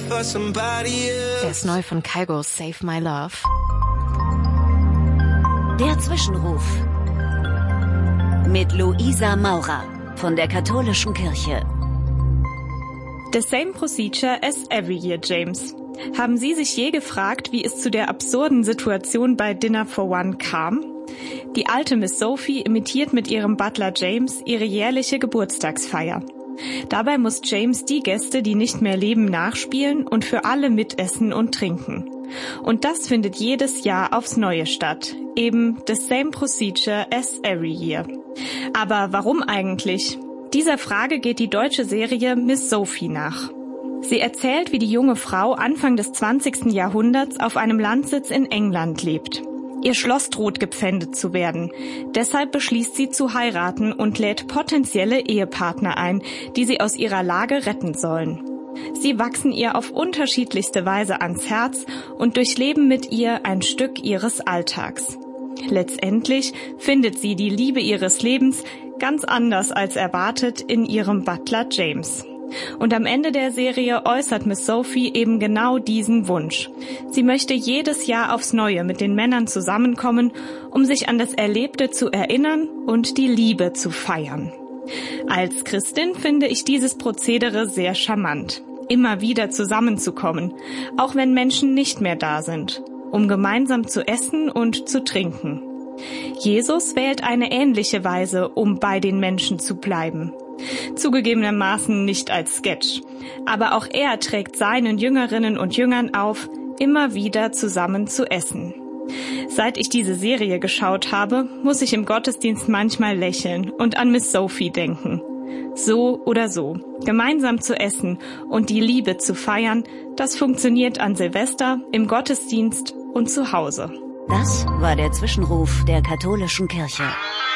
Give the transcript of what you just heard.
Der ist neu von Kygo, Save My Love. Der Zwischenruf mit Luisa Maurer von der Katholischen Kirche. The same procedure as every year, James. Haben Sie sich je gefragt, wie es zu der absurden Situation bei Dinner for One kam? Die alte Miss Sophie imitiert mit ihrem Butler James ihre jährliche Geburtstagsfeier. Dabei muss James die Gäste, die nicht mehr leben, nachspielen und für alle mitessen und trinken. Und das findet jedes Jahr aufs Neue statt. Eben the same procedure as every year. Aber warum eigentlich? Dieser Frage geht die deutsche Serie Miss Sophie nach. Sie erzählt, wie die junge Frau Anfang des 20. Jahrhunderts auf einem Landsitz in England lebt. Ihr Schloss droht gepfändet zu werden. Deshalb beschließt sie zu heiraten und lädt potenzielle Ehepartner ein, die sie aus ihrer Lage retten sollen. Sie wachsen ihr auf unterschiedlichste Weise ans Herz und durchleben mit ihr ein Stück ihres Alltags. Letztendlich findet sie die Liebe ihres Lebens ganz anders als erwartet in ihrem Butler James. Und am Ende der Serie äußert Miss Sophie eben genau diesen Wunsch. Sie möchte jedes Jahr aufs Neue mit den Männern zusammenkommen, um sich an das Erlebte zu erinnern und die Liebe zu feiern. Als Christin finde ich dieses Prozedere sehr charmant, immer wieder zusammenzukommen, auch wenn Menschen nicht mehr da sind, um gemeinsam zu essen und zu trinken. Jesus wählt eine ähnliche Weise, um bei den Menschen zu bleiben. Zugegebenermaßen nicht als Sketch, aber auch er trägt seinen Jüngerinnen und Jüngern auf, immer wieder zusammen zu essen. Seit ich diese Serie geschaut habe, muss ich im Gottesdienst manchmal lächeln und an Miss Sophie denken. So oder so, gemeinsam zu essen und die Liebe zu feiern, das funktioniert an Silvester, im Gottesdienst und zu Hause. Das war der Zwischenruf der Katholischen Kirche.